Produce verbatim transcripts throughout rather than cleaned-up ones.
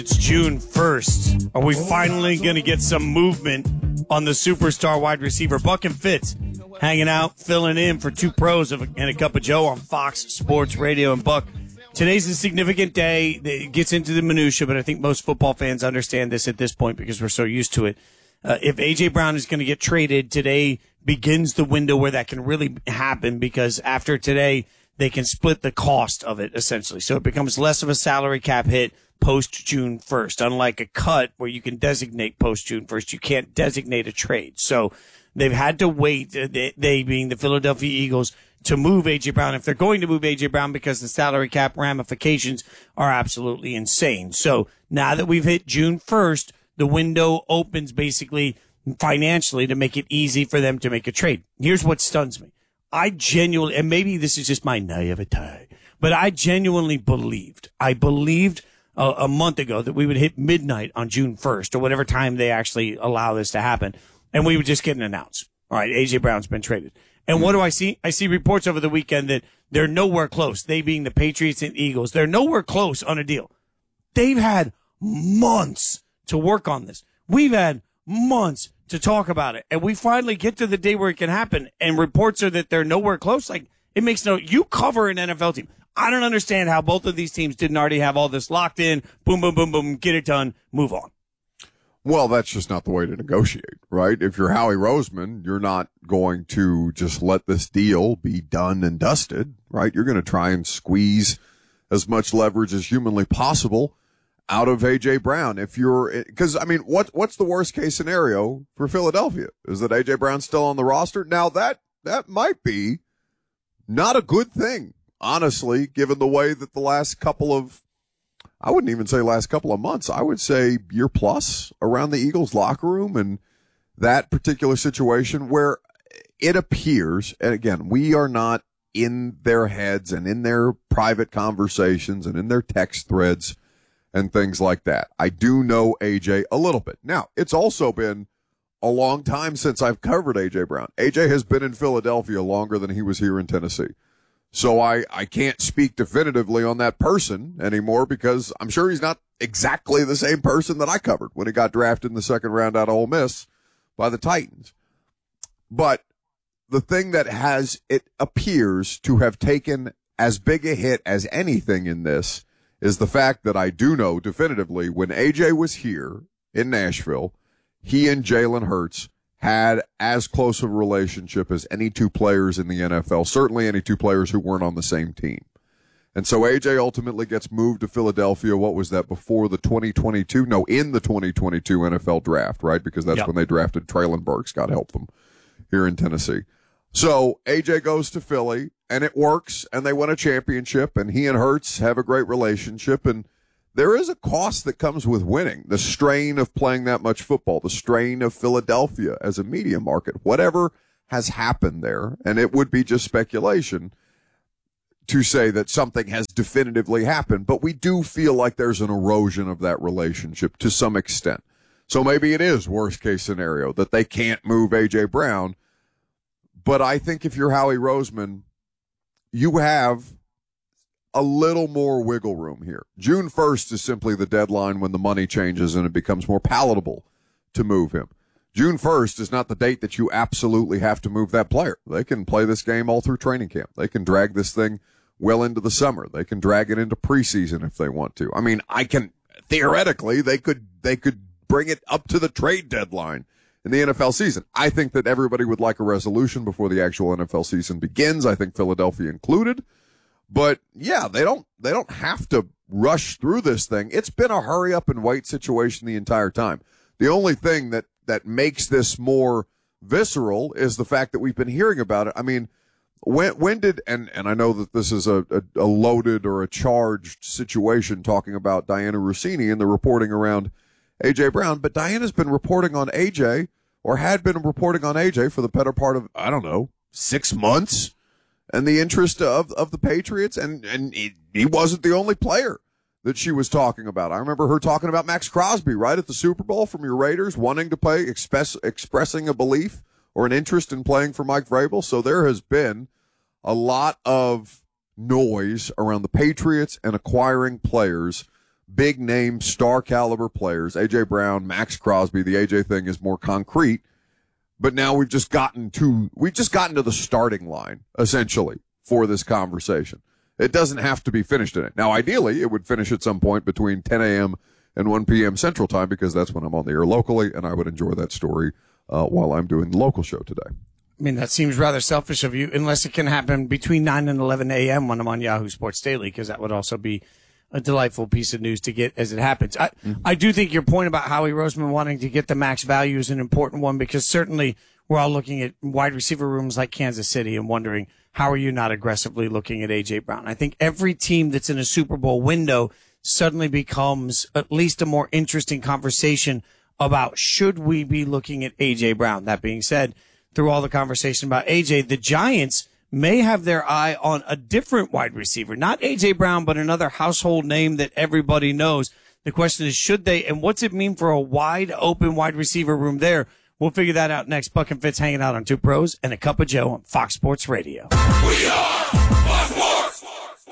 It's June first. Are we finally going to get some movement on the superstar wide receiver? Buck and Fitz hanging out, filling in for two pros and a cup of Joe on Fox Sports Radio. And Buck, today's a significant day. It gets into the minutia, but I think most football fans understand this at this point because we're so used to it. Uh, if A J. Brown is going to get traded, today begins the window where that can really happen, because after today, they can split the cost of it, essentially. So it becomes less of a salary cap hit post-June first. Unlike a cut where you can designate post-June first, you can't designate a trade. So they've had to wait, they, they being the Philadelphia Eagles, to move A J. Brown, if they're going to move A J. Brown, because the salary cap ramifications are absolutely insane. So now that we've hit June first, the window opens basically financially to make it easy for them to make a trade. Here's what stuns me. I genuinely, and maybe this is just my naivete, but I genuinely believed, I believed a, a month ago that we would hit midnight on June first or whatever time they actually allow this to happen, and we would just get an announcement. All right, A J. Brown's been traded. And what do I see? I see reports over the weekend that they're nowhere close. They being the Patriots and Eagles, they're nowhere close on a deal. They've had months to work on this. We've had months to talk about it, and we finally get to the day where it can happen, and reports are that they're nowhere close. Like, it makes no, you cover an N F L team. I don't understand how both of these teams didn't already have all this locked in. Boom, boom, boom, boom, get it done, move on. Well, that's just not the way to negotiate, right? If you're Howie Roseman, you're not going to just let this deal be done and dusted, right? You're going to try and squeeze as much leverage as humanly possible out of A J. Brown. If you're, because I mean, what what's the worst case scenario for Philadelphia? Is that A J. Brown's still on the roster? Now that that might be not a good thing, honestly, given the way that the last couple of, I wouldn't even say last couple of months, I would say year plus around the Eagles locker room and that particular situation where it appears, and again, we are not in their heads and in their private conversations and in their text threads and things like that. I do know A J a little bit. Now, it's also been a long time since I've covered A J. Brown. A J has been in Philadelphia longer than he was here in Tennessee. So I, I can't speak definitively on that person anymore because I'm sure he's not exactly the same person that I covered when he got drafted in the second round out of Ole Miss by the Titans. But the thing that has, it appears to have taken as big a hit as anything in this is the fact that I do know definitively when A J was here in Nashville, he and Jalen Hurts had as close a relationship as any two players in the N F L, certainly any two players who weren't on the same team. And so A J ultimately gets moved to Philadelphia. What was that, before the twenty twenty-two? No, in the twenty twenty-two N F L draft, right? Because that's yep. when they drafted Traylon Burks, God help them, here in Tennessee. So A J goes to Philly, and it works, and they win a championship, and he and Hurts have a great relationship, and there is a cost that comes with winning, the strain of playing that much football, the strain of Philadelphia as a media market, whatever has happened there, and it would be just speculation to say that something has definitively happened, but we do feel like there's an erosion of that relationship to some extent. So maybe it is worst case scenario that they can't move A J. Brown, but I think if you're Howie Roseman, you have a little more wiggle room here. June first is simply the deadline when the money changes and it becomes more palatable to move him. June first is not the date that you absolutely have to move that player. They can play this game all through training camp. They can drag this thing well into the summer. They can drag it into preseason if they want to. I mean, I can, theoretically, they could, they could bring it up to the trade deadline in the N F L season. I think that everybody would like a resolution before the actual N F L season begins. I think Philadelphia included. But yeah, they don't, they don't have to rush through this thing. It's been a hurry up and wait situation the entire time. The only thing that, that makes this more visceral is the fact that we've been hearing about it. I mean, when, when did, and, and I know that this is a, a, a loaded or a charged situation talking about Diana Rossini and the reporting around A J. Brown, but Diana's been reporting on A J, or had been reporting on A J for the better part of, I don't know, six months. And the interest of, of the Patriots, and, and he, he wasn't the only player that she was talking about. I remember her talking about Max Crosby, right, at the Super Bowl from your Raiders, wanting to play, express, expressing a belief or an interest in playing for Mike Vrabel. So there has been a lot of noise around the Patriots and acquiring players big name, star caliber players, A J Brown, Max Crosby. The A J thing is more concrete, but now we've just gotten to, we've just gotten to the starting line, essentially, for this conversation. It doesn't have to be finished in it. Now, ideally, it would finish at some point between ten a.m. and one p.m. Central Time, because that's when I'm on the air locally, and I would enjoy that story uh, while I'm doing the local show today. I mean, that seems rather selfish of you, unless it can happen between nine and eleven a.m. when I'm on Yahoo Sports Daily, because that would also be a delightful piece of news to get as it happens. I, mm-hmm. I do think your point about Howie Roseman wanting to get the max value is an important one, because certainly we're all looking at wide receiver rooms like Kansas City and wondering, how are you not aggressively looking at A J Brown? I think every team that's in a Super Bowl window suddenly becomes at least a more interesting conversation about, should we be looking at A J Brown? That being said, through all the conversation about A J, the Giants may have their eye on a different wide receiver, not A J Brown, but another household name that everybody knows. The question is, should they, and what's it mean for a wide open wide receiver room there? We'll figure that out next. Buck and Fitz hanging out on Two Pros and a Cup of Joe on Fox Sports Radio. We are Fox Sports.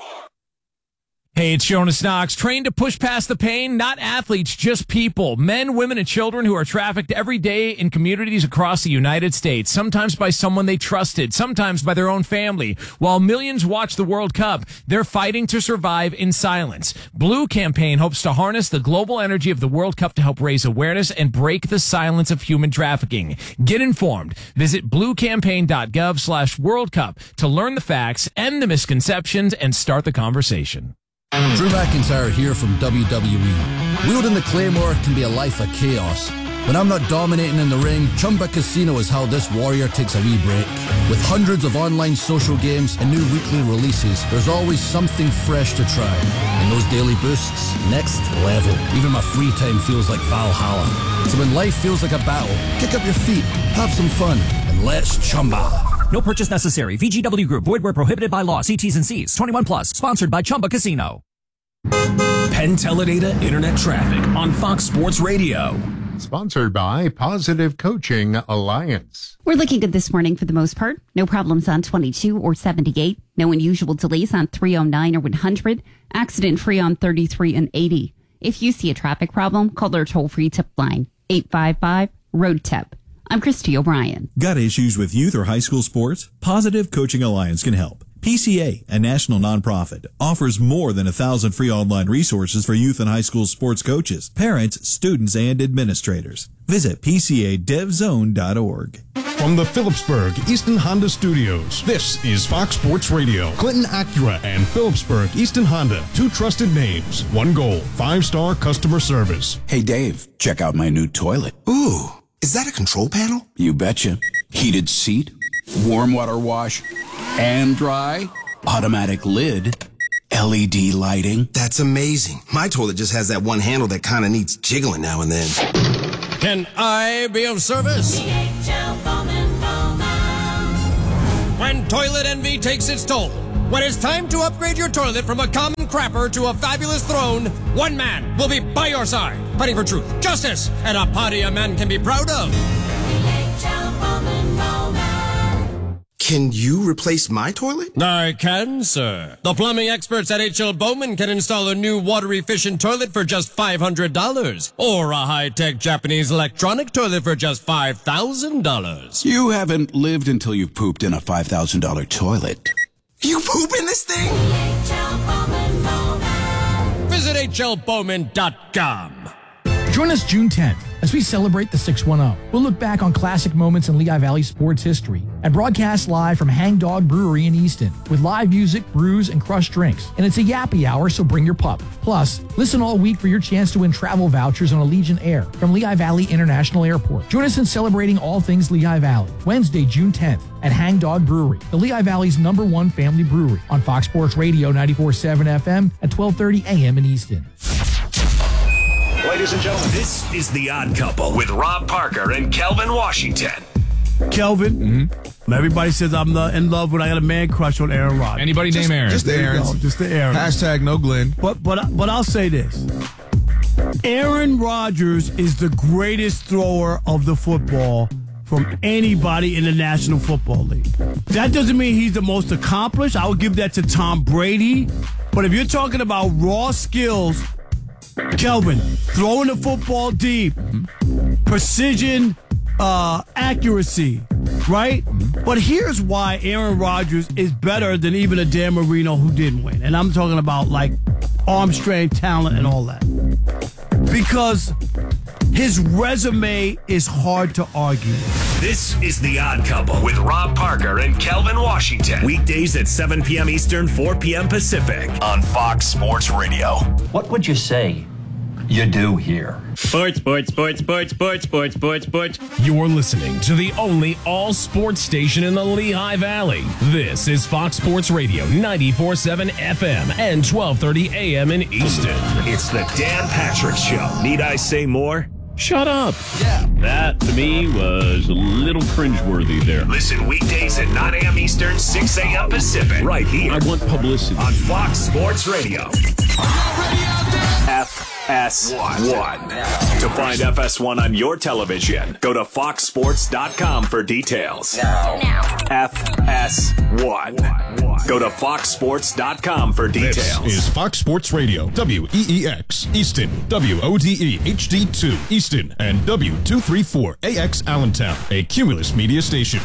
Hey, it's Jonas Knox. Trained to push past the pain, not athletes, just people. Men, women, and children who are trafficked every day in communities across the United States, sometimes by someone they trusted, sometimes by their own family. While millions watch the World Cup, they're fighting to survive in silence. Blue Campaign hopes to harness the global energy of the World Cup to help raise awareness and break the silence of human trafficking. Get informed. Visit bluecampaign.gov slash World Cup to learn the facts, end the misconceptions, and start the conversation. Drew McIntyre here from W W E. Wielding the Claymore can be a life of chaos. When I'm not dominating in the ring, Chumba Casino is how this warrior takes a wee break. With hundreds of online social games and new weekly releases, there's always something fresh to try. And those daily boosts, next level. Even my free time feels like Valhalla. So when life feels like a battle, kick up your feet, have some fun, and let's Chumba. No purchase necessary. V G W Group. Void where prohibited by law. See T's and C's. twenty-one plus. Sponsored by Chumba Casino. Penn Teledata Internet Traffic on Fox Sports Radio. Sponsored by Positive Coaching Alliance. We're looking good this morning for the most part. No problems on twenty-two or seventy-eight. No unusual delays on three oh nine or one hundred. Accident free on thirty-three and eighty. If you see a traffic problem, call their toll-free tip line. eight five five, road tip. I'm Christy O'Brien. Got issues with youth or high school sports? Positive Coaching Alliance can help. P C A, a national nonprofit, offers more than a thousand free online resources for youth and high school sports coaches, parents, students, and administrators. Visit P C A dev zone dot org. From the Phillipsburg Easton Honda Studios, this is Fox Sports Radio. Clinton Acura and Phillipsburg Easton Honda, two trusted names, one goal, five-star customer service. Hey, Dave, check out my new toilet. Ooh, is that a control panel? You betcha. Heated seat, warm water wash, and dry, automatic lid, L E D lighting. That's amazing. My toilet just has that one handle that kind of needs jiggling now and then. Can I be of service? D H L Bowman Bowman. When toilet envy takes its toll, when it's time to upgrade your toilet from a common crapper to a fabulous throne, one man will be by your side, fighting for truth, justice, and a party a man can be proud of. D H L Bowman Bowman. Can you replace my toilet? I can, sir. The plumbing experts at H L Bowman can install a new water-efficient toilet for just five hundred dollars. Or a high-tech Japanese electronic toilet for just five thousand dollars. You haven't lived until you pooped in a five thousand dollars toilet. You poop in this thing? H L Bowman Bowman. Visit H L Bowman dot com. Join us June tenth as we celebrate the six one oh. We'll look back on classic moments in Lehigh Valley sports history and broadcast live from Hang Dog Brewery in Easton with live music, brews, and crushed drinks. And it's a yappy hour, so bring your pup. Plus, listen all week for your chance to win travel vouchers on Allegiant Air from Lehigh Valley International Airport. Join us in celebrating all things Lehigh Valley, Wednesday, June tenth at Hang Dog Brewery, the Lehigh Valley's number one family brewery on Fox Sports Radio ninety-four point seven F M at twelve thirty A M in Easton. Ladies and gentlemen, this is The Odd Couple with Rob Parker and Kelvin Washington. Kelvin, mm-hmm. Everybody says I'm the, in love when I got a man crush on Aaron Rodgers. Anybody named Aaron? Just the Aaron. Just the Aaron. Hashtag no Glenn. But but but I'll say this: Aaron Rodgers is the greatest thrower of the football from anybody in the National Football League. That doesn't mean he's the most accomplished. I would give that to Tom Brady. But if you're talking about raw skills, Kelvin, throwing the football deep, precision, uh, accuracy, right? But here's why Aaron Rodgers is better than even a Dan Marino who didn't win. And I'm talking about like arm strength, talent, and all that. Because his resume is hard to argue. This is The Odd Couple with Rob Parker and Kelvin Washington. Weekdays at seven p.m. Eastern, four p.m. Pacific on Fox Sports Radio. What would you say you do here? Sports, sports, sports, sports, sports, sports, sports, sports. You're listening to the only all-sports station in the Lehigh Valley. This is Fox Sports Radio, ninety-four point seven F M and twelve thirty A M in Easton. It's the Dan Patrick Show. Need I say more? Shut up. Yeah. That, to me, was a little cringeworthy there. Listen weekdays at nine a.m. Eastern, six a.m. Pacific. Right here. I want publicity. On Fox Sports Radio. F S one. To find F S one on your television, go to fox sports dot com for details. Now. now. F S one. Go to fox sports dot com for details. This is Fox Sports Radio, W E E X, Easton, W O D E H D two, Easton, and W two thirty-four A X Allentown, a Cumulus media station.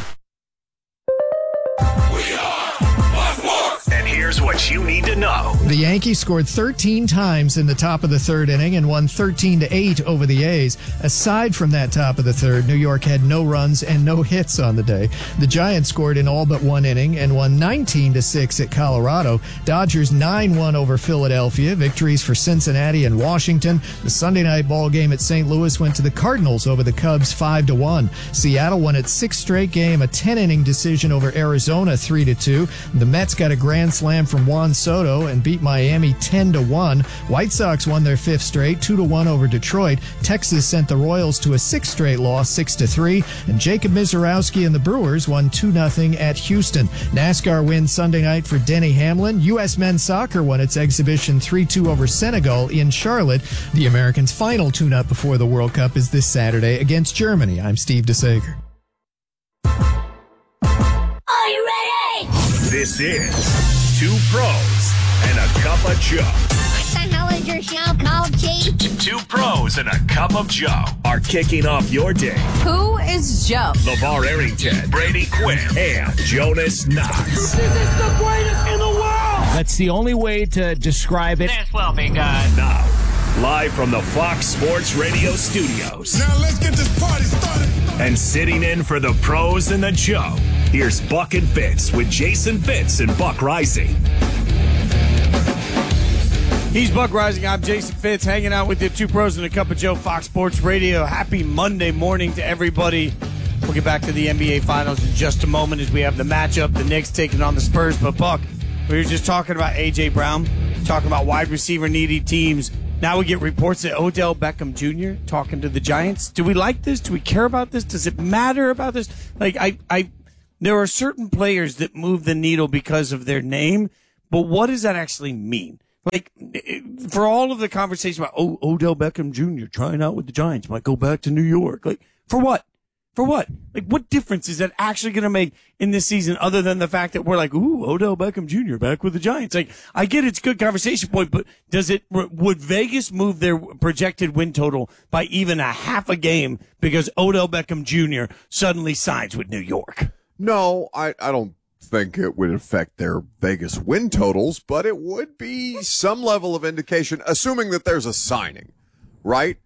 And here's what you need to know. The Yankees scored thirteen times in the top of the third inning and won thirteen to eight over the A's. Aside from that top of the third, New York had no runs and no hits on the day. The Giants scored in all but one inning and won nineteen to six at Colorado. Dodgers nine one over Philadelphia. Victories for Cincinnati and Washington. The Sunday night ball game at Saint Louis went to the Cardinals over the Cubs five to one. Seattle won its sixth straight game, a ten inning decision over Arizona three to two. The Mets got a grand slam from Juan Soto and beat Miami ten to one. White Sox won their fifth straight, two to one over Detroit. Texas sent the Royals to a sixth straight loss, six to three. And Jacob Mizorowski and the Brewers won two nothing at Houston. NASCAR wins Sunday night for Denny Hamlin. U S men's soccer won its exhibition three two over Senegal in Charlotte. The Americans' final tune-up before the World Cup is this Saturday against Germany. I'm Steve DeSager. Are you ready? This is Two Pros and a Cup of Joe. What the hell is your show called, Chief? Two Pros and a Cup of Joe are kicking off your day. Who is Joe? LeVar Arrington, Brady Quinn, and Jonas Knox. This is the greatest in the world! That's the only way to describe it. This will be good. Now, live from the Fox Sports Radio studios. Now let's get this party started. And sitting in for the Pros and the Joe, here's Buck and Fitz with Jason Fitz and Buck Rising. He's Buck Rising. I'm Jason Fitz, hanging out with you. Two Pros and a Cup of Joe, Fox Sports Radio. Happy Monday morning to everybody. We'll get back to the N B A Finals in just a moment as we have the matchup. The Knicks taking on the Spurs. But, Buck, we were just talking about A J. Brown, talking about wide receiver needy teams. Now we get reports that Odell Beckham Junior talking to the Giants. Do we like this? Do we care about this? Does it matter about this? Like, I, I, there are certain players that move the needle because of their name, but what does that actually mean? Like, for all of the conversation about, oh, Odell Beckham Junior trying out with the Giants, might go back to New York. Like, for what? For what? Like, what difference is that actually going to make in this season other than the fact that we're like, ooh, Odell Beckham Junior back with the Giants? Like, I get it's a good conversation point, but does it, would Vegas move their projected win total by even a half a game because Odell Beckham Junior suddenly signs with New York? No, I, I don't think it would affect their Vegas win totals, but it would be some level of indication, assuming that there's a signing, right?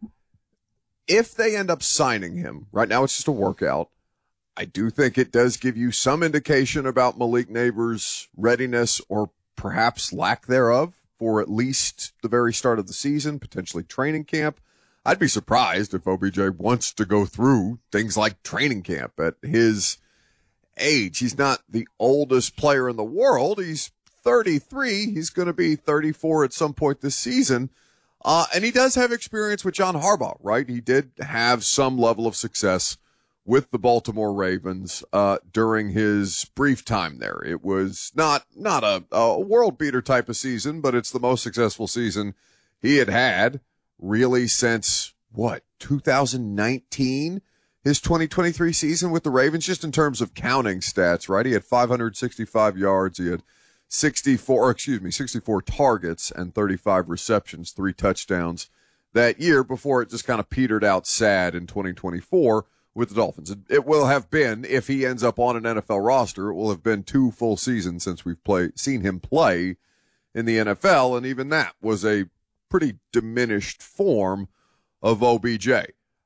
If they end up signing him, right now it's just a workout, I do think it does give you some indication about Malik Neighbors' readiness or perhaps lack thereof for at least the very start of the season, potentially training camp. I'd be surprised if O B J wants to go through things like training camp at his age. He's not the oldest player in the world. He's thirty-three. He's going to be thirty-four at some point this season. Uh, and he does have experience with John Harbaugh, right? He did have some level of success with the Baltimore Ravens, uh, during his brief time there. It was not, not a, a world beater type of season, but it's the most successful season he had had really since what, two thousand nineteen, his twenty twenty-three season with the Ravens, just in terms of counting stats, right? He had five hundred sixty-five yards. He had sixty-four, excuse me, sixty-four targets and thirty-five receptions, three touchdowns that year before it just kind of petered out sad in twenty twenty-four with the Dolphins. It, it will have been, if he ends up on an N F L roster, it will have been two full seasons since we've play, seen him play in the N F L, and even that was a pretty diminished form of O B J.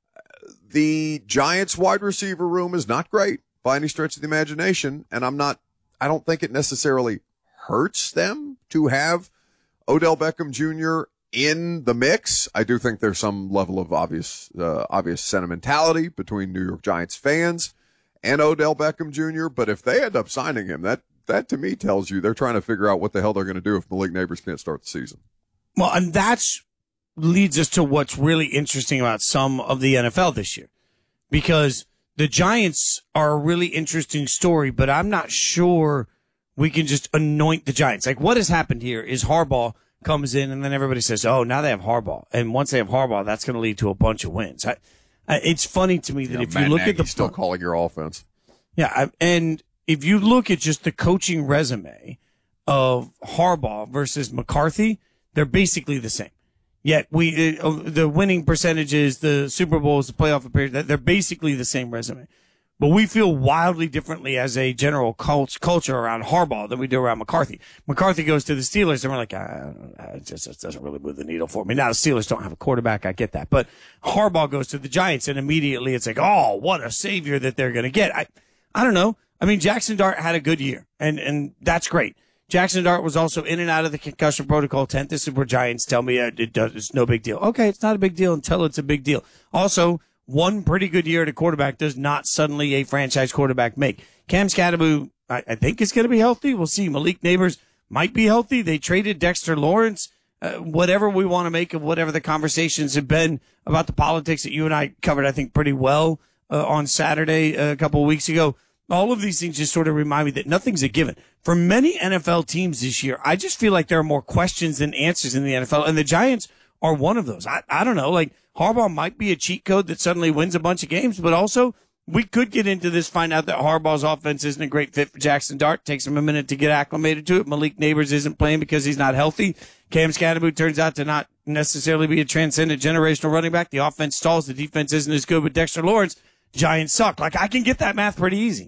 The Giants wide receiver room is not great by any stretch of the imagination, and I'm not, I don't think it necessarily hurts them to have Odell Beckham Junior in the mix. I do think there's some level of obvious, uh, obvious sentimentality between New York Giants fans and Odell Beckham Junior, but if they end up signing him, that, that to me tells you they're trying to figure out what the hell they're going to do if Malik Neighbors can't start the season. Well, and that's leads us to what's really interesting about some of the N F L this year, because the Giants are a really interesting story, but I'm not sure we can just anoint the Giants. Like, what has happened here is Harbaugh comes in and then everybody says, oh, now they have Harbaugh. And once they have Harbaugh, that's going to lead to a bunch of wins. I, I, it's funny to me that yeah, if Matt you look Nagy's at the still calling your offense. Yeah. I, and if you look at just the coaching resume of Harbaugh versus McCarthy, they're basically the same. Yet we, uh, the winning percentages, the Super Bowls, the playoff appearances, they're basically the same resume. But we feel wildly differently as a general cult, culture around Harbaugh than we do around McCarthy. McCarthy goes to the Steelers, and we're like, ah, it just it doesn't really move the needle for me. Now, the Steelers don't have a quarterback. I get that. But Harbaugh goes to the Giants, and immediately it's like, oh, what a savior that they're going to get. I, I don't know. I mean, Jackson Dart had a good year, and, and that's great. Jackson Dart was also in and out of the concussion protocol tent. This is where Giants tell me uh, it does, it's no big deal. Okay, it's not a big deal until it's a big deal. Also, one pretty good year at a quarterback does not suddenly a franchise quarterback make. Cam Scatteroo, I, I think, is going to be healthy. We'll see. Malik Neighbors might be healthy. They traded Dexter Lawrence. Uh, whatever we want to make of whatever the conversations have been about the politics that you and I covered, I think, pretty well uh, on Saturday uh, a couple of weeks ago. All of these things just sort of remind me that nothing's a given. For many N F L teams this year, I just feel like there are more questions than answers in the N F L, and the Giants are one of those. I, I don't know, like Harbaugh might be a cheat code that suddenly wins a bunch of games, but also we could get into this, find out that Harbaugh's offense isn't a great fit for Jackson Dart. Takes him a minute to get acclimated to it. Malik Neighbors isn't playing because he's not healthy. Cam Scatteroo turns out to not necessarily be a transcendent generational running back. The offense stalls. The defense isn't as good with Dexter Lawrence. Giants suck. Like, I can get that math pretty easy.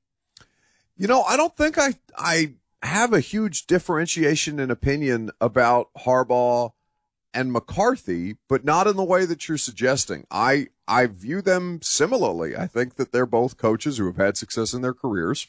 You know, I don't think I I have a huge differentiation in opinion about Harbaugh and McCarthy, but not in the way that you're suggesting. I I view them similarly. I think that they're both coaches who have had success in their careers,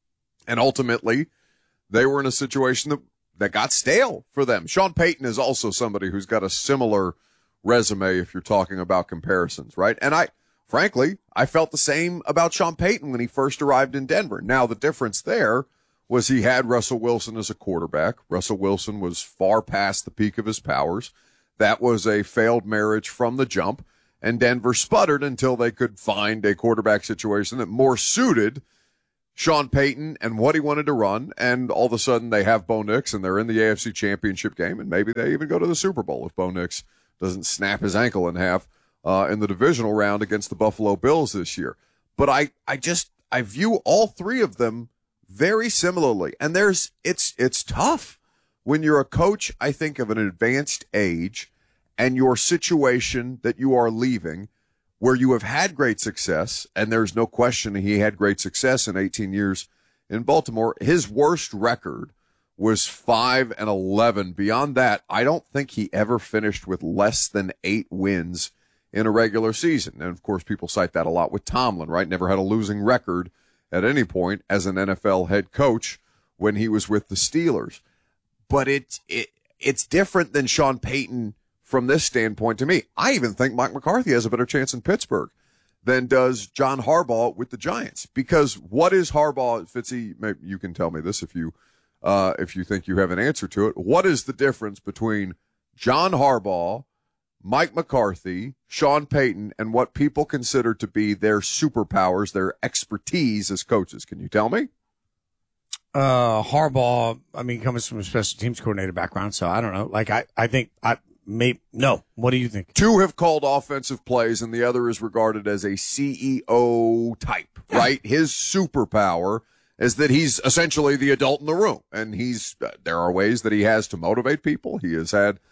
and ultimately they were in a situation that, that got stale for them. Sean Payton is also somebody who's got a similar resume if you're talking about comparisons, right? And I Frankly, I felt the same about Sean Payton when he first arrived in Denver. Now, the difference there was he had Russell Wilson as a quarterback. Russell Wilson was far past the peak of his powers. That was a failed marriage from the jump, and Denver sputtered until they could find a quarterback situation that more suited Sean Payton and what he wanted to run, and all of a sudden they have Bo Nix, and they're in the A F C Championship game, and maybe they even go to the Super Bowl if Bo Nix doesn't snap his ankle in half Uh, in the divisional round against the Buffalo Bills this year. But I, I just, I view all three of them very similarly. And there's, it's, it's tough when you're a coach, I think, of an advanced age and your situation that you are leaving where you have had great success. And there's no question he had great success in eighteen years in Baltimore. His worst record was five and eleven. Beyond that, I don't think he ever finished with less than eight wins in a regular season. And of course, people cite that a lot with Tomlin, right? Never had a losing record at any point as an N F L head coach when he was with the Steelers. But it, it it's different than Sean Payton from this standpoint to me. I even think Mike McCarthy has a better chance in Pittsburgh than does John Harbaugh with the Giants. Because what is Harbaugh, Fitzy, maybe you can tell me this if you uh, if you think you have an answer to it. What is the difference between John Harbaugh, Mike McCarthy, Sean Payton, and what people consider to be their superpowers, their expertise as coaches? Can you tell me? Uh, Harbaugh, I mean, comes from a special teams coordinator background, so I don't know. Like, I, I think I may, no. What do you think? Two have called offensive plays, and the other is regarded as a C E O type, right? His superpower is that he's essentially the adult in the room, and he's, uh, there are ways that he has to motivate people. He has had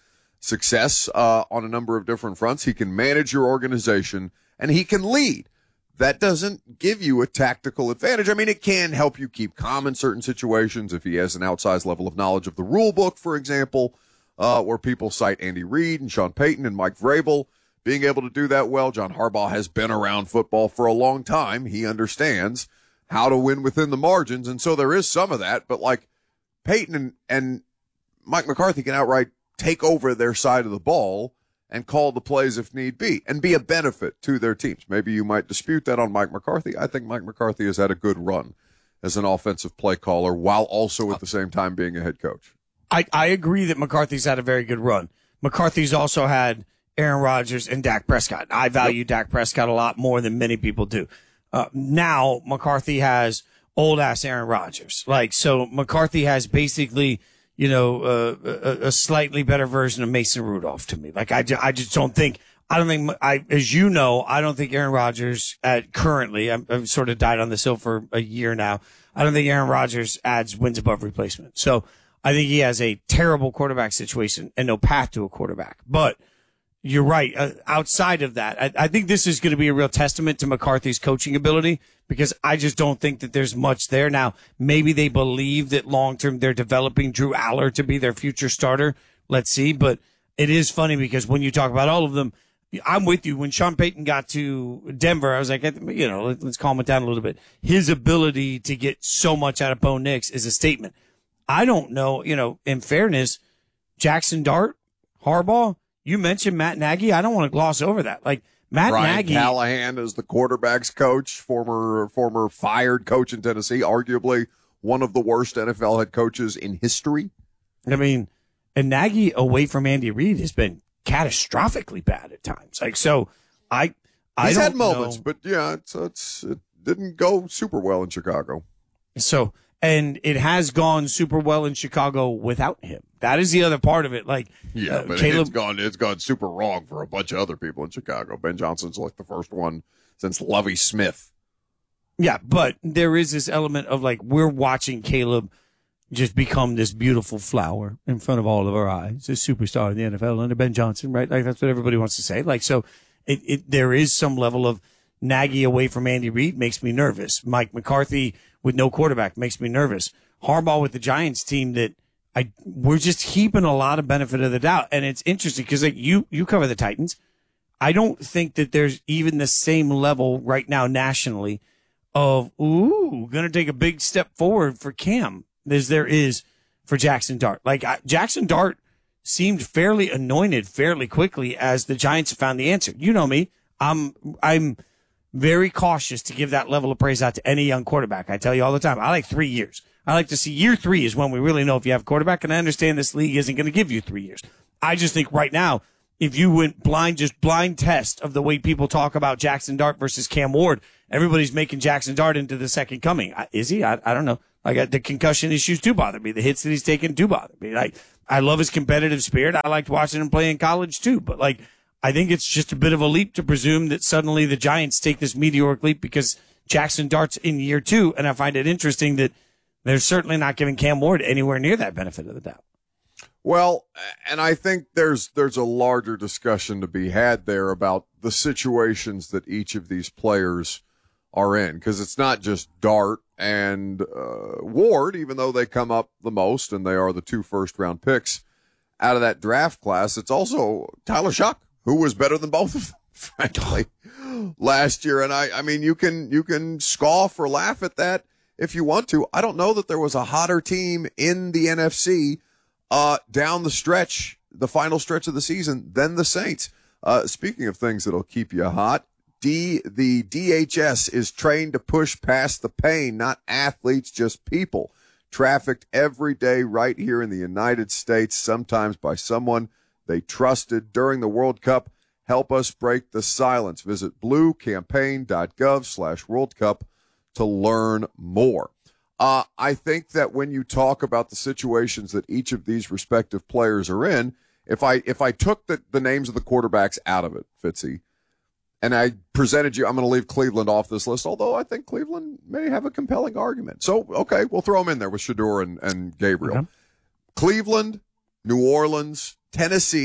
success uh, on a number of different fronts. He can manage your organization, and he can lead. That doesn't give you a tactical advantage. I mean, it can help you keep calm in certain situations if he has an outsized level of knowledge of the rule book, for example, uh, where people cite Andy Reid and Sean Payton and Mike Vrabel being able to do that well. John Harbaugh has been around football for a long time. He understands how to win within the margins, and so there is some of that. But, like, Payton and, and Mike McCarthy can outright take over their side of the ball and call the plays if need be and be a benefit to their teams. Maybe you might dispute that on Mike McCarthy. I think Mike McCarthy has had a good run as an offensive play caller while also at the same time being a head coach. I, I agree that McCarthy's had a very good run. McCarthy's also had Aaron Rodgers and Dak Prescott. I value yep. Dak Prescott a lot more than many people do. Uh, now McCarthy has old ass Aaron Rodgers. Like, so McCarthy has basically, you know, uh, a, a slightly better version of Mason Rudolph to me. Like, I, ju- I just don't think, I don't think, I, as you know, I don't think Aaron Rodgers at currently, I'm, I've sort of died on this hill for a year now. I don't think Aaron Rodgers adds wins above replacement. So I think he has a terrible quarterback situation and no path to a quarterback. But you're right. Uh, outside of that, I, I think this is going to be a real testament to McCarthy's coaching ability, because I just don't think that there's much there. Now, maybe they believe that long-term they're developing Drew Aller to be their future starter. Let's see. But it is funny because when you talk about all of them, I'm with you. When Sean Payton got to Denver, I was like, you know, let's calm it down a little bit. His ability to get so much out of Bo Nix is a statement. I don't know, you know, in fairness, Jackson Dart, Harbaugh, you mentioned Matt Nagy. I don't want to gloss over that. Like, Matt Brian Nagy. Callahan is the quarterback's coach, former former fired coach in Tennessee, arguably one of the worst N F L head coaches in history. I mean, and Nagy away from Andy Reid has been catastrophically bad at times. Like, so I, I He's don't had moments, know. but yeah, it's, it's it didn't go super well in Chicago. So, and it has gone super well in Chicago without him. That is the other part of it. Like, Yeah, uh, but Caleb, it's gone it's gone super wrong for a bunch of other people in Chicago. Ben Johnson's like the first one since Lovie Smith. yeah, but there is this element of like, we're watching Caleb just become this beautiful flower in front of all of our eyes, this superstar in the N F L under Ben Johnson, right? Like, that's what everybody wants to say. Like, so it, it, there is some level of Nagy away from Andy Reid makes me nervous. Mike McCarthy with no quarterback makes me nervous. Harbaugh with the Giants team that I, we're just heaping a lot of benefit of the doubt. And it's interesting because like you, you cover the Titans. I don't think that there's even the same level right now nationally of, ooh, going to take a big step forward for Cam as there is for Jackson Dart. Like I, Jackson Dart seemed fairly anointed fairly quickly as the Giants found the answer. You know me. I'm, I'm very cautious to give that level of praise out to any young quarterback. I tell you all the time, I like three years. I like to see year three is when we really know if you have a quarterback, and I understand this league isn't going to give you three years. I just think right now, if you went blind, just blind test of the way people talk about Jackson Dart versus Cam Ward, everybody's making Jackson Dart into the second coming. Is he? I, I don't know. Like, the concussion issues do bother me. The hits that he's taken do bother me. Like, I love his competitive spirit. I liked watching him play in college too, but like, I think it's just a bit of a leap to presume that suddenly the Giants take this meteoric leap because Jackson Dart's in year two. And I find it interesting that they're certainly not giving Cam Ward anywhere near that benefit of the doubt. Well, and I think there's there's a larger discussion to be had there about the situations that each of these players are in, because it's not just Dart and uh, Ward, even though they come up the most and they are the two first round picks out of that draft class. It's also Tyler Shuck, who was better than both of them, frankly, last year. And I, I mean, you can you can scoff or laugh at that if you want to. I don't know that there was a hotter team in the N F C uh, down the stretch, the final stretch of the season, than the Saints. Uh, speaking of things that'll keep you hot, D, the D H S is trained to push past the pain, not athletes, just people. Trafficked every day right here in the United States, sometimes by someone they trusted during the World Cup. Help us break the silence. Visit bluecampaign.gov slash World Cup to learn more. Uh, I think that when you talk about the situations that each of these respective players are in, if I if I took the, the names of the quarterbacks out of it, Fitzy, and I presented you, I'm going to leave Cleveland off this list, although I think Cleveland may have a compelling argument. So, okay, we'll throw them in there with Shedeur and, and Gabriel. Okay. Cleveland, New Orleans, Tennessee,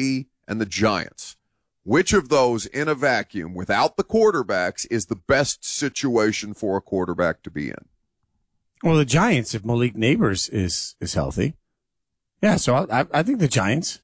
and the Giants. Which of those in a vacuum without the quarterbacks is the best situation for a quarterback to be in? Well, the Giants, if Malik Neighbors is, is healthy. Yeah, so I, I think the Giants.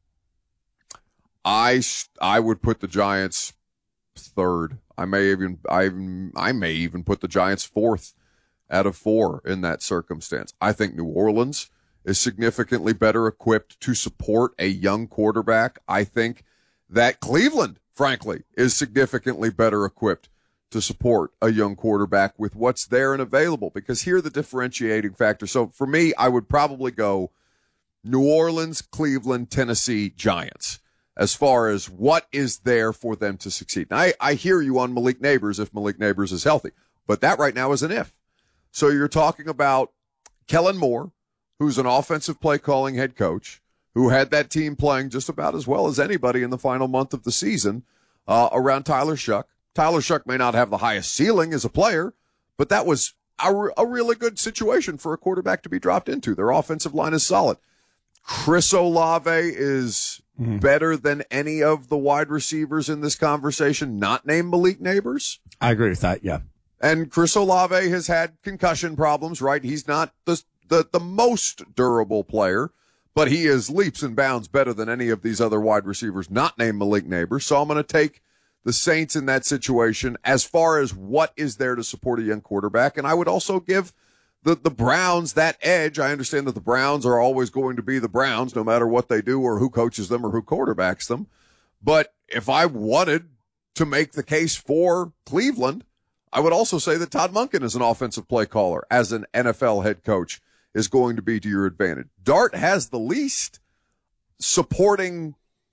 I, I would put the Giants third. I may even, I, I may even put the Giants fourth out of four in that circumstance. I think New Orleans is significantly better equipped to support a young quarterback. I think that Cleveland, frankly, is significantly better equipped to support a young quarterback with what's there and available, because here are the differentiating factors. So for me, I would probably go New Orleans, Cleveland, Tennessee, Giants as far as what is there for them to succeed. Now, I, I hear you on Malik Neighbors if Malik Neighbors is healthy, but that right now is an if. So you're talking about Kellen Moore, who's an offensive play calling head coach, who had that team playing just about as well as anybody in the final month of the season uh, around Tyler Shuck. Tyler Shuck may not have the highest ceiling as a player, but that was a, a really good situation for a quarterback to be dropped into. Their offensive line is solid. Chris Olave is mm. better than any of the wide receivers in this conversation, not named Malik Neighbors. I agree with that, yeah. And Chris Olave has had concussion problems, right? He's not the the, the most durable player, but he is leaps and bounds better than any of these other wide receivers not named Malik Neighbors. So I'm going to take the Saints in that situation as far as what is there to support a young quarterback. And I would also give the, the Browns that edge. I understand that the Browns are always going to be the Browns no matter what they do or who coaches them or who quarterbacks them. But if I wanted to make the case for Cleveland, I would also say that Todd Monken is an offensive play caller as an N F L head coach is going to be to your advantage. Dart has the least supporting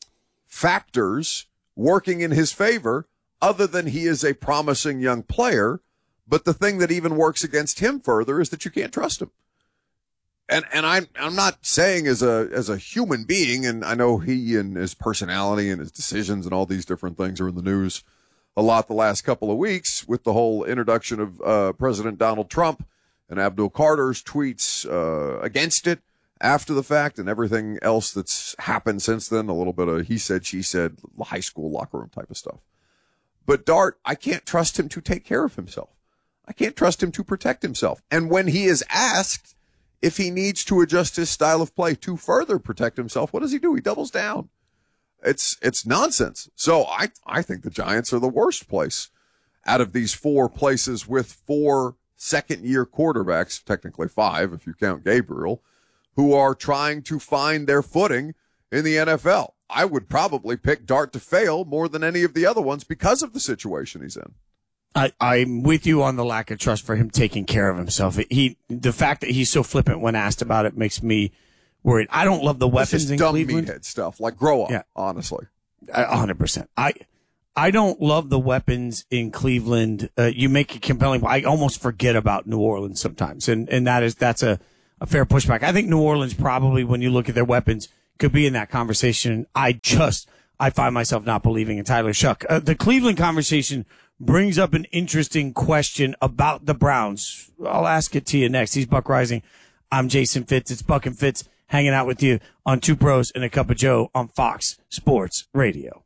factors working in his favor other than he is a promising young player. But the thing that even works against him further is that you can't trust him. And, and I'm, I'm not saying as a, as a human being, and I know he and his personality and his decisions and all these different things are in the news a lot the last couple of weeks with the whole introduction of, uh, President Donald Trump and Abdul Carter's tweets, uh, against it after the fact and everything else that's happened since then. A little bit of he said, she said, high school locker room type of stuff. But Dart, I can't trust him to take care of himself. I can't trust him to protect himself. And when he is asked if he needs to adjust his style of play to further protect himself, what does he do? He doubles down. It's, it's nonsense. So I, I think the Giants are the worst place out of these four places with four second year quarterbacks, technically five if you count Gabriel, who are trying to find their footing in the N F L. I would probably pick Dart to fail more than any of the other ones because of the situation he's in. I, I'm with you on the lack of trust for him taking care of himself. He, the fact that he's so flippant when asked about it makes me worried. I don't love the weapons it's just in dumb Cleveland. Meathead stuff, like grow up, yeah. honestly. A hundred percent. I, I don't love the weapons in Cleveland. Uh, you make it compelling. I almost forget about New Orleans sometimes. And, and that is, that's a, a fair pushback. I think New Orleans probably, when you look at their weapons, could be in that conversation. I just, I find myself not believing in Tyler Shuck. Uh, the Cleveland conversation brings up an interesting question about the Browns. I'll ask it to you next. He's Buck Rising. I'm Jason Fitz. It's Buck and Fitz hanging out with you on Two Pros and a Cup of Joe on Fox Sports Radio.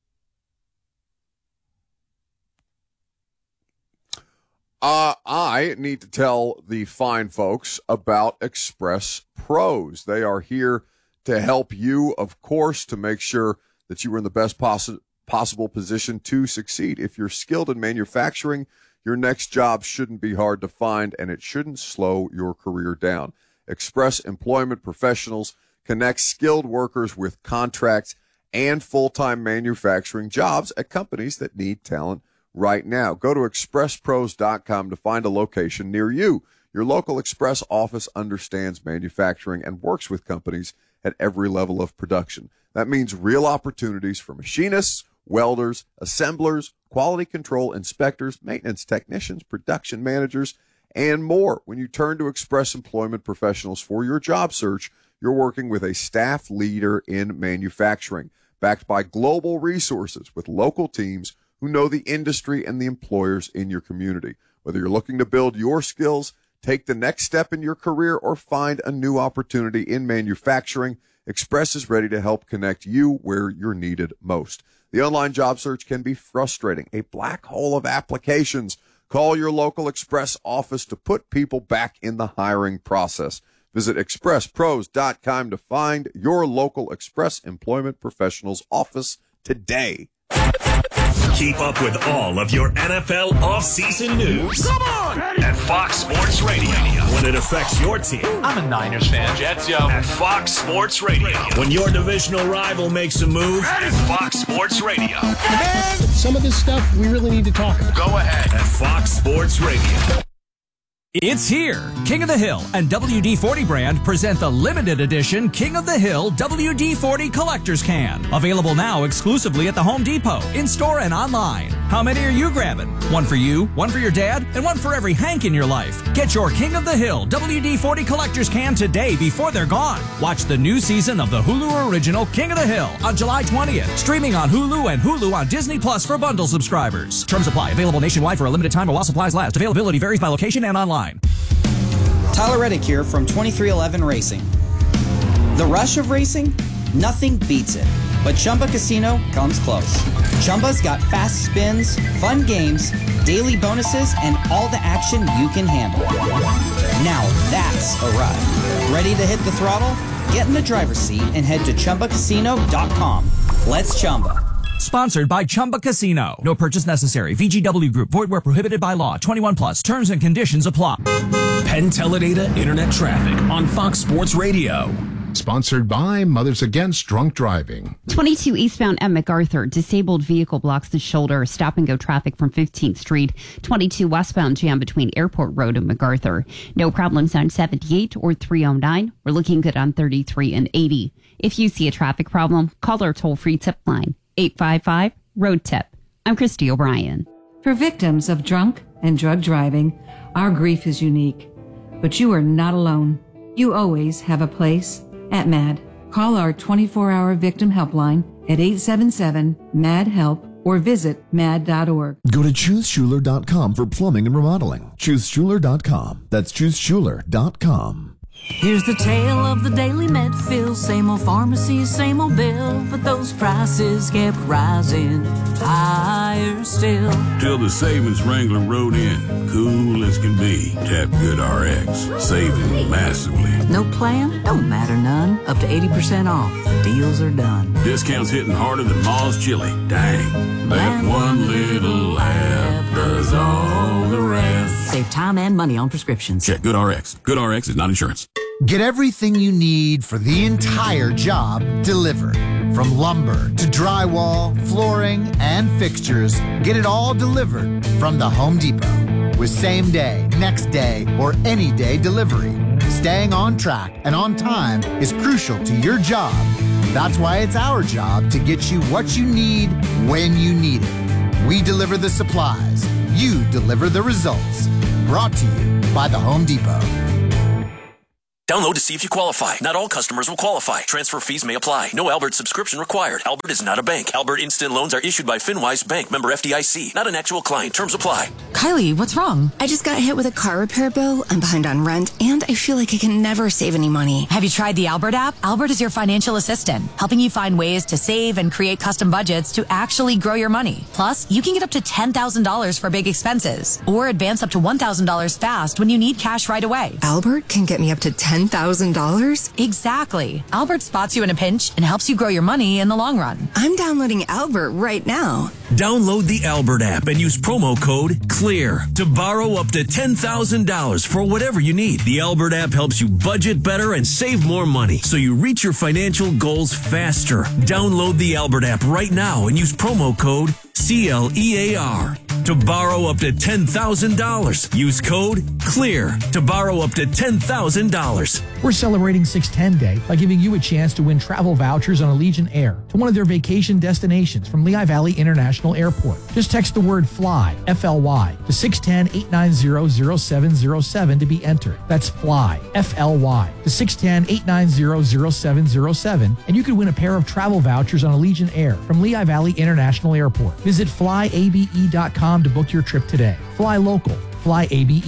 Uh, I need to tell the fine folks about Express Pros. They are here to help you, of course, to make sure that you are in the best possi- possible position to succeed. If you're skilled in manufacturing, your next job shouldn't be hard to find, and it shouldn't slow your career down. Express Employment Professionals connects skilled workers with contracts and full-time manufacturing jobs at companies that need talent right now. Go to express pros dot com to find a location near you. Your local Express office understands manufacturing and works with companies at every level of production. That means real opportunities for machinists, welders, assemblers, quality control inspectors, maintenance technicians, production managers, and more. When you turn to Express Employment Professionals for your job search, you're working with a staff leader in manufacturing, backed by global resources with local teams who know the industry and the employers in your community. Whether you're looking to build your skills, take the next step in your career, or find a new opportunity in manufacturing, Express is ready to help connect you where you're needed most. The online job search can be frustrating, a black hole of applications. Call your local Express office to put people back in the hiring process. Visit express pros dot com to find your local Express Employment Professionals office today. Keep up with all of your N F L offseason news. Come on! At Fox Sports Radio. When it affects your team. I'm a Niners fan. Jets, yo. At Fox Sports Radio. When your divisional rival makes a move. At Fox Sports Radio. Man, some of this stuff we really need to talk about. Go ahead. At Fox Sports Radio. It's here. King of the Hill and W D forty brand present the limited edition King of the Hill W D forty Collector's Can. Available now exclusively at the Home Depot, in-store and online. How many are you grabbing? One for you, one for your dad, and one for every Hank in your life. Get your King of the Hill W D forty Collector's Can today before they're gone. Watch the new season of the Hulu original King of the Hill on July twentieth. Streaming on Hulu and Hulu on Disney Plus for bundle subscribers. Terms apply. Available nationwide for a limited time or while supplies last. Availability varies by location and online. Tyler Reddick here from twenty-three eleven Racing. The rush of racing? Nothing beats it. But Chumba Casino comes close. Chumba's got fast spins, fun games, daily bonuses, and all the action you can handle. Now that's a ride. Ready to hit the throttle? Get in the driver's seat and head to Chumba Casino dot com. Let's Chumba. Sponsored by Chumba Casino. No purchase necessary. V G W Group. Void where prohibited by law. twenty-one plus. Terms and conditions apply. Penn Teledata Internet Traffic on Fox Sports Radio. Sponsored by Mothers Against Drunk Driving. twenty-two eastbound at MacArthur. Disabled vehicle blocks the shoulder. Stop and go traffic from fifteenth Street. twenty-two westbound jam between Airport Road and MacArthur. No problems on seventy-eight or three oh nine. We're looking good on thirty-three and eighty. If you see a traffic problem, call our toll-free tip line. eight five five, road tip. I'm Christy O'Brien. For victims of drunk and drug driving, our grief is unique. But you are not alone. You always have a place at MAD. Call our twenty-four hour victim helpline at eight seven seven, M A D, HELP or visit mad dot org. Go to choose schuler dot com for plumbing and remodeling. choose schuler dot com. That's choose schuler dot com. Here's the tale of the daily Medfield. Same old pharmacy, same old bill, but those prices kept rising higher still. Till the savings wrangler rode in, cool as can be. Tap Good R X, saving massively. No plan? Don't matter none. Up to eighty percent off. Deals are done. Discounts hitting harder than Ma's chili. Dang, that one little laugh does all the rest. Save time and money on prescriptions. Check Good R X. Good R X is not insurance. Get everything you need for the entire job delivered. From lumber to drywall, flooring, and fixtures, get it all delivered from the Home Depot. With same day, next day, or any day delivery. Staying on track and on time is crucial to your job. That's why it's our job to get you what you need when you need it. We deliver the supplies. You deliver the results. Brought to you by the Home Depot. Download to see if you qualify. Not all customers will qualify. Transfer fees may apply. No Albert subscription required. Albert is not a bank. Albert Instant Loans are issued by FinWise Bank, member F D I C. Not an actual client. Terms apply. Kylie, what's wrong? I just got hit with a car repair bill. I'm behind on rent, and I feel like I can never save any money. Have you tried the Albert app? Albert is your financial assistant, helping you find ways to save and create custom budgets to actually grow your money. Plus, you can get up to ten thousand dollars for big expenses, or advance up to one thousand dollars fast when you need cash right away. Albert can get me up to ten thousand dollars? Exactly. Albert spots you in a pinch and helps you grow your money in the long run. I'm downloading Albert right now. Download the Albert app and use promo code CLEAR to borrow up to ten thousand dollars for whatever you need. The Albert app helps you budget better and save more money so you reach your financial goals faster. Download the Albert app right now and use promo code C L E A R to borrow up to ten thousand dollars. Use code CLEAR to borrow up to ten thousand dollars. We're celebrating six ten Day by giving you a chance to win travel vouchers on Allegiant Air to one of their vacation destinations from Lehigh Valley International Airport. Just text the word FLY, F L Y, to six one zero, eight nine zero, zero seven zero seven to be entered. That's FLY, F L Y, to six one zero, eight nine zero, zero seven zero seven, and you could win a pair of travel vouchers on Allegiant Air from Lehigh Valley International Airport. Visit fly a b e dot com to book your trip today. Fly local. Fly A B E.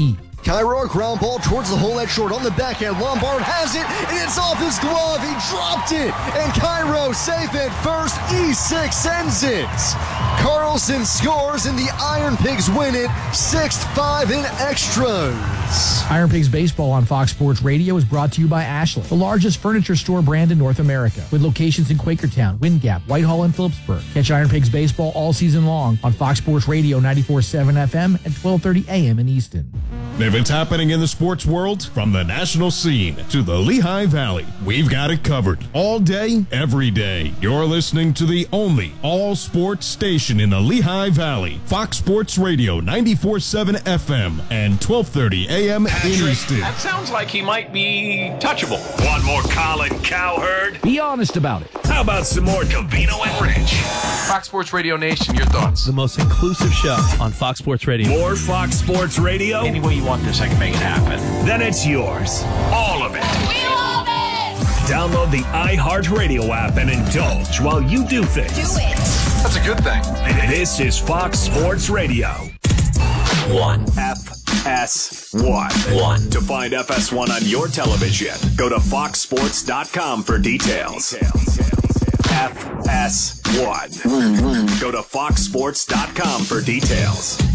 Cairo, a ground ball towards the hole at short on the backhand. Lombard has it, and it's off his glove. He dropped it, and Cairo safe at first. E six sends it. Carlson scores, and the Iron Pigs win it six five in extras. Iron Pigs Baseball on Fox Sports Radio is brought to you by Ashland, the largest furniture store brand in North America, with locations in Quakertown, Wind Gap, Whitehall, and Phillipsburg. Catch Iron Pigs Baseball all season long on Fox Sports Radio ninety-four point seven F M and twelve thirty A M in Easton. If it's happening in the sports world, from the national scene to the Lehigh Valley, we've got it covered. All day, every day. You're listening to the only all-sports station in the Lehigh Valley. Fox Sports Radio ninety-four point seven F M and twelve thirty A M in Easton. That sounds like he might be touchable. Want more Colin Cowherd? Be honest about it. How about some more Covino and Rich? Fox Sports Radio Nation, your thoughts? The most inclusive show on Fox Sports Radio. More Fox Sports Radio? Any way you want this, I can make it happen. Then it's yours. All of it. We love it! Download the iHeartRadio app and indulge while you do things. Do it! That's a good thing. This is Fox Sports Radio. One. F S one. One. To find F S one on your television, go to fox sports dot com for details. F S one. Go to fox sports dot com for details.